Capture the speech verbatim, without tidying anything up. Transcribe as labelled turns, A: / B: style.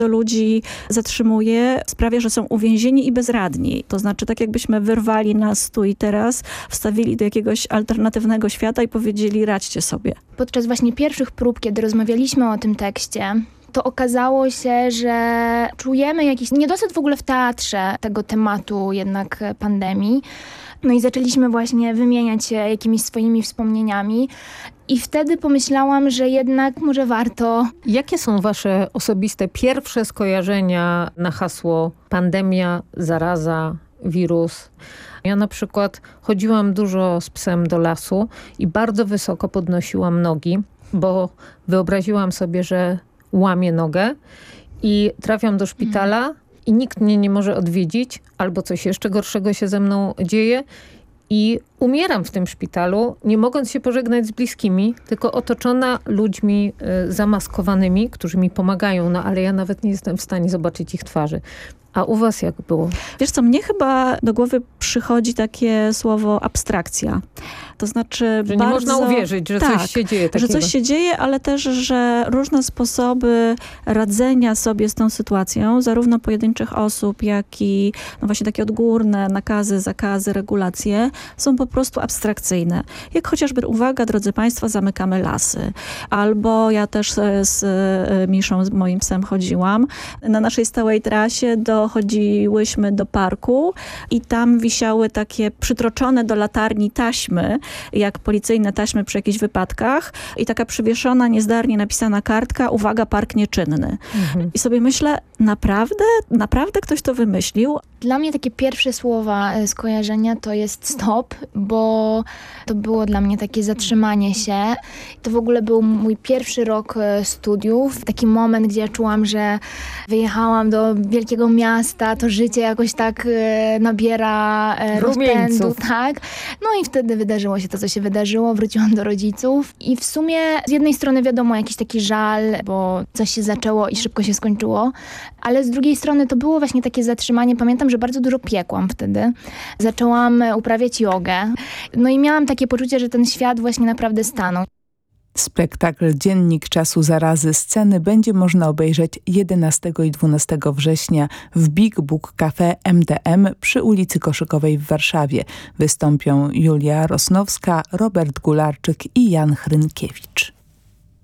A: ludzi zatrzymuje, sprawia, że są uwięzieni i bezradni. To znaczy, tak jakbyśmy wyrwali nas tu i teraz, wstawili do jakiegoś alternatywnego świata i powiedzieli, radźcie sobie.
B: Podczas właśnie pierwszych prób, kiedy rozmawialiśmy o tym tekście, to okazało się, że czujemy jakiś niedosyt w ogóle w teatrze tego tematu jednak pandemii. No i zaczęliśmy właśnie wymieniać się jakimiś swoimi wspomnieniami. I wtedy pomyślałam, że jednak może warto.
C: Jakie są wasze osobiste pierwsze skojarzenia na hasło pandemia, zaraza, wirus? Ja na przykład chodziłam dużo z psem do lasu i bardzo wysoko podnosiłam nogi, bo wyobraziłam sobie, że łamię nogę i trafiam do szpitala hmm. i nikt mnie nie może odwiedzić, albo coś jeszcze gorszego się ze mną dzieje i umieram w tym szpitalu, nie mogąc się pożegnać z bliskimi, tylko otoczona ludźmi y, zamaskowanymi, którzy mi pomagają, no ale ja nawet nie jestem w stanie zobaczyć ich twarzy. A u was jak było?
A: Wiesz co, mnie chyba do głowy przychodzi takie słowo abstrakcja. To znaczy
C: że
A: bardzo,
C: nie można uwierzyć, że
A: tak,
C: coś się dzieje takiego.
A: Że coś się dzieje, ale też, że różne sposoby radzenia sobie z tą sytuacją, zarówno pojedynczych osób, jak i no właśnie takie odgórne nakazy, zakazy, regulacje, są po prostu abstrakcyjne. Jak chociażby, uwaga, drodzy państwo, zamykamy lasy. Albo ja też z Miszą, z moim psem chodziłam. Na naszej stałej trasie dochodziłyśmy do parku i tam wisiały takie przytroczone do latarni taśmy, jak policyjne taśmy przy jakichś wypadkach i taka przywieszona, niezdarnie napisana kartka, uwaga, park nieczynny. Mhm. I sobie myślę, naprawdę? Naprawdę ktoś to wymyślił?
B: Dla mnie takie pierwsze słowa skojarzenia to jest stop, bo to było dla mnie takie zatrzymanie się. To w ogóle był mój pierwszy rok studiów. Taki moment, gdzie ja czułam, że wyjechałam do wielkiego miasta, to życie jakoś tak nabiera rozpędu. Tak. No i wtedy wydarzyło się to, co się wydarzyło. Wróciłam do rodziców i w sumie z jednej strony wiadomo jakiś taki żal, bo coś się zaczęło i szybko się skończyło, ale z drugiej strony to było właśnie takie zatrzymanie. Pamiętam, że bardzo dużo piekłam wtedy. Zaczęłam uprawiać jogę. No i miałam takie poczucie, że ten świat właśnie naprawdę stanął.
D: Spektakl Dziennik Czasu Zarazy Sceny będzie można obejrzeć jedenastego i dwunastego września w Big Book Cafe M D M przy ulicy Koszykowej w Warszawie. Wystąpią Julia Rosnowska, Robert Gularczyk i Jan Hrynkiewicz.